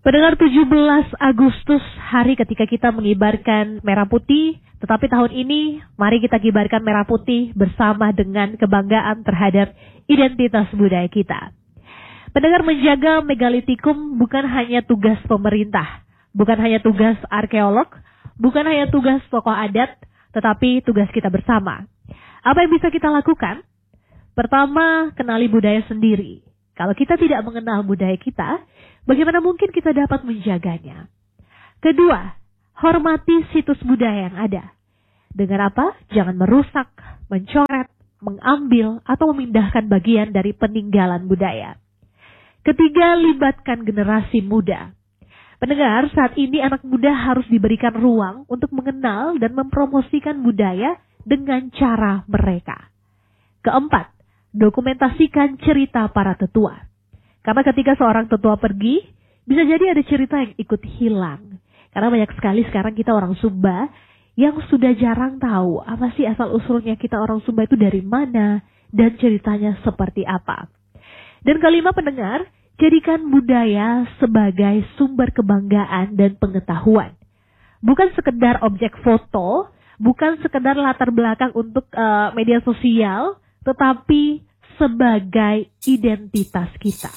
Pendengar, 17 Agustus, hari ketika kita mengibarkan merah putih, tetapi tahun ini mari kita kibarkan merah putih bersama dengan kebanggaan terhadap identitas budaya kita. Pendengar, menjaga megalitikum bukan hanya tugas pemerintah, bukan hanya tugas arkeolog, bukan hanya tugas tokoh adat, tetapi tugas kita bersama. Apa yang bisa kita lakukan? Pertama, kenali budaya sendiri. Kalau kita tidak mengenal budaya kita, bagaimana mungkin kita dapat menjaganya? Kedua, hormati situs budaya yang ada. Dengan apa? Jangan merusak, mencoret, mengambil, atau memindahkan bagian dari peninggalan budaya. Ketiga, libatkan generasi muda. Pendengar, saat ini anak muda harus diberikan ruang untuk mengenal dan mempromosikan budaya dengan cara mereka. Keempat, dokumentasikan cerita para tetua. Karena ketika seorang tetua pergi, bisa jadi ada cerita yang ikut hilang. Karena banyak sekali sekarang kita orang Sumba yang sudah jarang tahu apa sih asal-usulnya kita orang Sumba itu dari mana dan ceritanya seperti apa. Dan kelima, pendengar, jadikan budaya sebagai sumber kebanggaan dan pengetahuan. Bukan sekedar objek foto, bukan sekedar latar belakang untuk media sosial, tetapi sebagai identitas kita.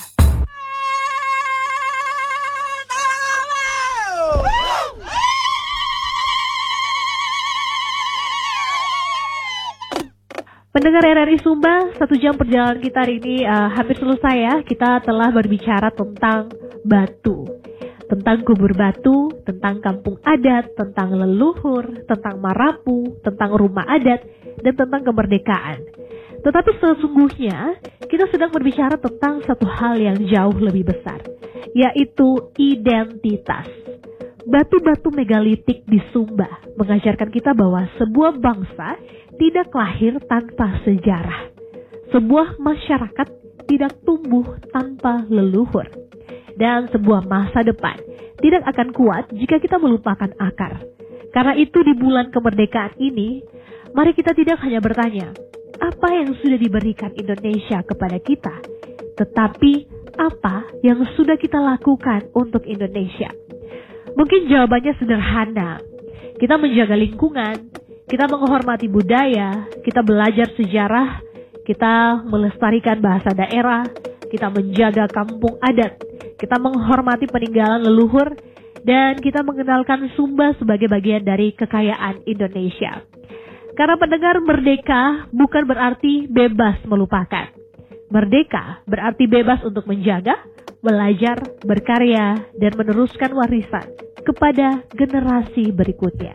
Pendengar RRI Sumba, 1 jam perjalanan kita hari ini hampir selesai ya. Kita telah berbicara tentang batu, tentang kubur batu, tentang kampung adat, tentang leluhur, tentang marapu, tentang rumah adat, dan tentang kemerdekaan. Tetapi sesungguhnya kita sedang berbicara tentang satu hal yang jauh lebih besar, yaitu identitas. Batu-batu megalitik di Sumba mengajarkan kita bahwa sebuah bangsa tidak lahir tanpa sejarah. Sebuah masyarakat tidak tumbuh tanpa leluhur. Dan sebuah masa depan tidak akan kuat jika kita melupakan akar. Karena itu di bulan kemerdekaan ini, mari kita tidak hanya bertanya, apa yang sudah diberikan Indonesia kepada kita, tetapi apa yang sudah kita lakukan untuk Indonesia. Mungkin jawabannya sederhana. Kita menjaga lingkungan, kita menghormati budaya, kita belajar sejarah, kita melestarikan bahasa daerah, kita menjaga kampung adat, kita menghormati peninggalan leluhur, dan kita mengenalkan Sumba sebagai bagian dari kekayaan Indonesia. Karena pendengar, merdeka bukan berarti bebas melupakan. Merdeka berarti bebas untuk menjaga, belajar, berkarya, dan meneruskan warisan kepada generasi berikutnya.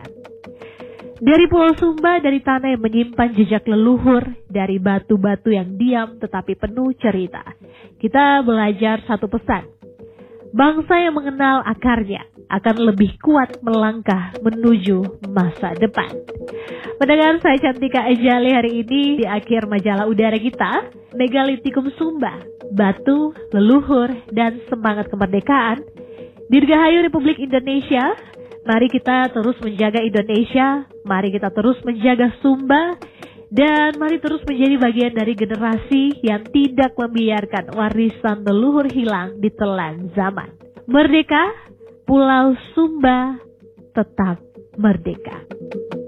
Dari Pulau Sumba, dari tanah yang menyimpan jejak leluhur, dari batu-batu yang diam tetapi penuh cerita, kita belajar satu pesan. Bangsa yang mengenal akarnya akan lebih kuat melangkah menuju masa depan. Pendengar, saya Cantika Ejali hari ini di akhir majalah udara kita, Megalitikum Sumba, Batu, Leluhur, dan Semangat Kemerdekaan. Dirgahayu Republik Indonesia, mari kita terus menjaga Indonesia, mari kita terus menjaga Sumba, dan mari terus menjadi bagian dari generasi yang tidak membiarkan warisan leluhur hilang di telan zaman. Merdeka, Pulau Sumba tetap merdeka.